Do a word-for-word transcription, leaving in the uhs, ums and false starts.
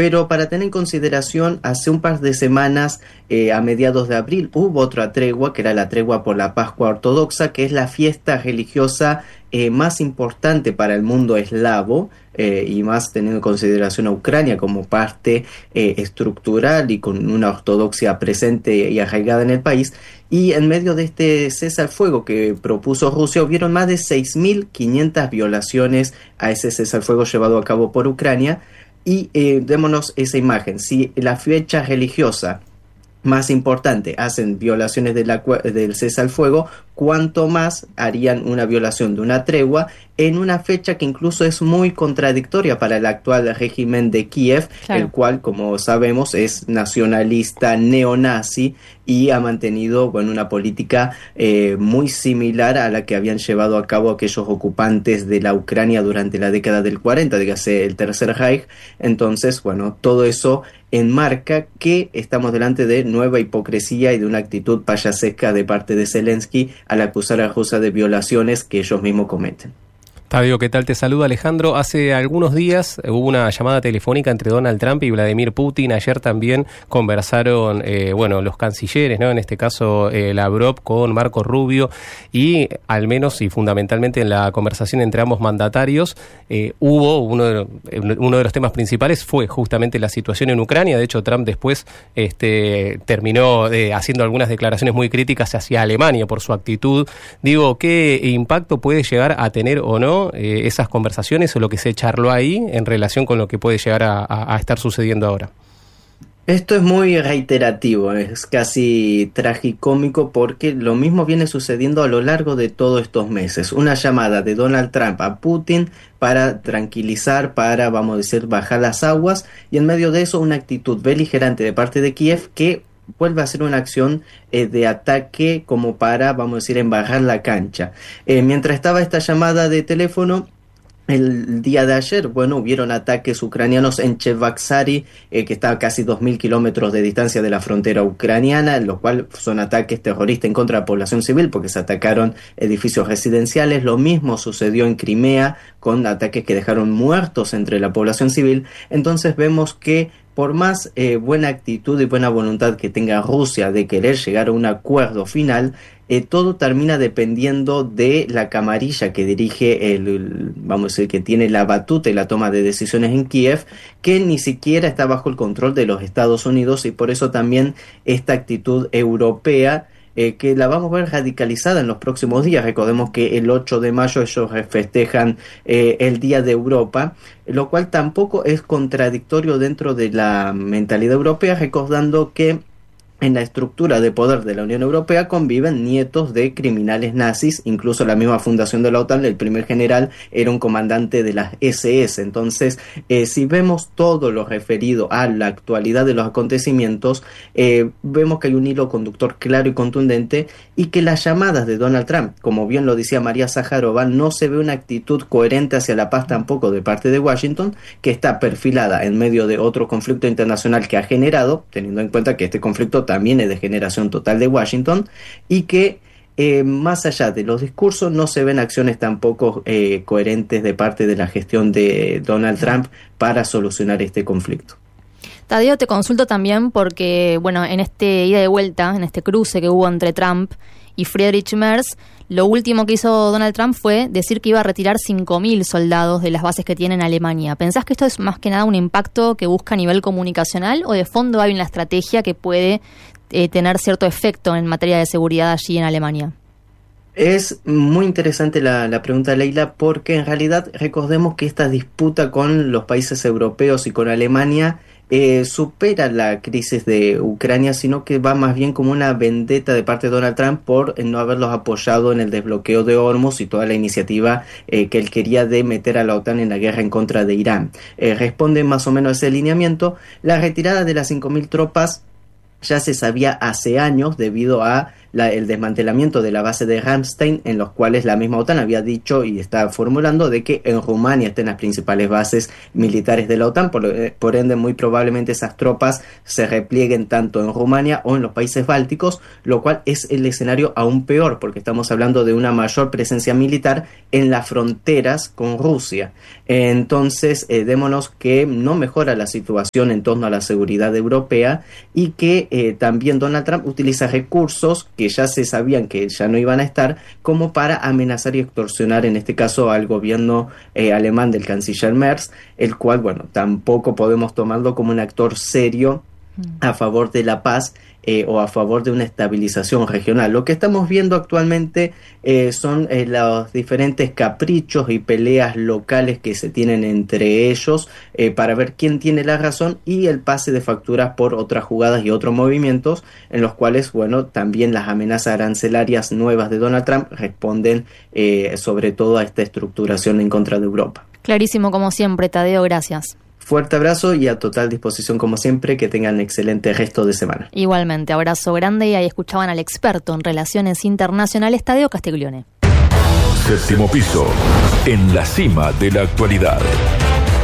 Pero para tener en consideración, hace un par de semanas, eh, a mediados de abril, hubo otra tregua, que era la tregua por la Pascua Ortodoxa, que es la fiesta religiosa eh, más importante para el mundo eslavo, eh, y más teniendo en consideración a Ucrania como parte eh, estructural y con una ortodoxia presente y arraigada en el país. Y en medio de este cese al fuego que propuso Rusia, hubieron más de seis mil quinientas violaciones a ese cese al fuego llevado a cabo por Ucrania. Y eh, démonos esa imagen: si la fecha religiosa más importante hacen violaciones de la, del cese al fuego, cuánto más harían una violación de una tregua en una fecha que incluso es muy contradictoria para el actual régimen de Kiev, claro. El cual, como sabemos, es nacionalista, neonazi, y ha mantenido, bueno, una política eh, muy similar a la que habían llevado a cabo aquellos ocupantes de la Ucrania durante la década del cuarenta, dígase el Tercer Reich. Entonces, bueno, todo eso enmarca que estamos delante de nueva hipocresía y de una actitud payasesca de parte de Zelensky al acusar a Rusia de violaciones que ellos mismos cometen. Tadeo, ¿qué tal? Te saluda Alejandro. Hace algunos días hubo una llamada telefónica entre Donald Trump y Vladimir Putin. Ayer también conversaron, eh, bueno, los cancilleres, ¿no? En este caso, eh, Lavrov con Marco Rubio, y al menos y fundamentalmente en la conversación entre ambos mandatarios eh, hubo uno de, uno de los temas principales fue justamente la situación en Ucrania. De hecho, Trump después este, terminó eh, haciendo algunas declaraciones muy críticas hacia Alemania por su actitud. Digo, ¿qué impacto puede llegar a tener o no Eh, esas conversaciones o lo que se charló ahí en relación con lo que puede llegar a, a, a estar sucediendo ahora? Esto es muy reiterativo, es casi tragicómico, porque lo mismo viene sucediendo a lo largo de todos estos meses. Una llamada de Donald Trump a Putin para tranquilizar, para, vamos a decir, bajar las aguas, y en medio de eso una actitud beligerante de parte de Kiev que vuelve a hacer una acción eh, de ataque como para, vamos a decir, embarrar la cancha. Eh, mientras estaba esta llamada de teléfono, el día de ayer, bueno, hubieron ataques ucranianos en Cheboksary, eh, que está a casi dos mil kilómetros de distancia de la frontera ucraniana, en lo cual son ataques terroristas en contra de la población civil, porque se atacaron edificios residenciales. Lo mismo sucedió en Crimea, con ataques que dejaron muertos entre la población civil. Entonces vemos que por más eh, buena actitud y buena voluntad que tenga Rusia de querer llegar a un acuerdo final, eh, todo termina dependiendo de la camarilla que dirige, el, el, vamos a decir, que tiene la batuta y la toma de decisiones en Kiev, que ni siquiera está bajo el control de los Estados Unidos, y por eso también esta actitud europea, Eh, que la vamos a ver radicalizada en los próximos días. Recordemos que el ocho de mayo ellos festejan eh, el Día de Europa, lo cual tampoco es contradictorio dentro de la mentalidad europea, recordando que en la estructura de poder de la Unión Europea conviven nietos de criminales nazis. Incluso la misma fundación de la OTAN, el primer general era un comandante de las ese ese. Entonces, eh, si vemos todo lo referido a la actualidad de los acontecimientos, eh, vemos que hay un hilo conductor claro y contundente, y que las llamadas de Donald Trump, como bien lo decía María Zaharova, no se ve una actitud coherente hacia la paz tampoco de parte de Washington, que está perfilada en medio de otro conflicto internacional que ha generado, teniendo en cuenta que este conflicto también es de generación total de Washington, y que eh, más allá de los discursos no se ven acciones tampoco eh, coherentes de parte de la gestión de Donald Trump para solucionar este conflicto. Tadeo, te consulto también porque, bueno, en este ida y vuelta, en este cruce que hubo entre Trump y Friedrich Merz, lo último que hizo Donald Trump fue decir que iba a retirar cinco mil soldados de las bases que tiene en Alemania. ¿Pensás que esto es más que nada un impacto que busca a nivel comunicacional, o de fondo hay una estrategia que puede eh, tener cierto efecto en materia de seguridad allí en Alemania? Es muy interesante la, la pregunta, Leila, porque en realidad recordemos que esta disputa con los países europeos y con Alemania Eh, supera la crisis de Ucrania, sino que va más bien como una vendetta de parte de Donald Trump por no haberlos apoyado en el desbloqueo de Hormuz y toda la iniciativa eh, que él quería de meter a la OTAN en la guerra en contra de Irán. Eh, responde más o menos a ese lineamiento. La retirada de las cinco mil tropas ya se sabía hace años debido a la, el desmantelamiento de la base de Ramstein, en los cuales la misma OTAN había dicho y está formulando de que en Rumania estén las principales bases militares de la OTAN, por, por ende muy probablemente esas tropas se replieguen tanto en Rumania o en los países bálticos, lo cual es el escenario aún peor, porque estamos hablando de una mayor presencia militar en las fronteras con Rusia. Entonces, eh, démonos que no mejora la situación en torno a la seguridad europea y que eh, también Donald Trump utiliza recursos que ya se sabían que ya no iban a estar, como para amenazar y extorsionar, en este caso, al gobierno eh, alemán del canciller Merz, el cual, bueno, tampoco podemos tomarlo como un actor serio a favor de la paz eh, o a favor de una estabilización regional. Lo que estamos viendo actualmente eh, son eh, los diferentes caprichos y peleas locales que se tienen entre ellos eh, para ver quién tiene la razón, y el pase de facturas por otras jugadas y otros movimientos en los cuales, bueno, también las amenazas arancelarias nuevas de Donald Trump responden eh, sobre todo a esta estructuración en contra de Europa. Clarísimo como siempre, Tadeo, gracias. Fuerte abrazo y a total disposición como siempre, que tengan un excelente resto de semana. Igualmente, abrazo grande, y ahí escuchaban al experto en relaciones internacionales, Tadeo Castiglione. Séptimo piso, en la cima de la actualidad.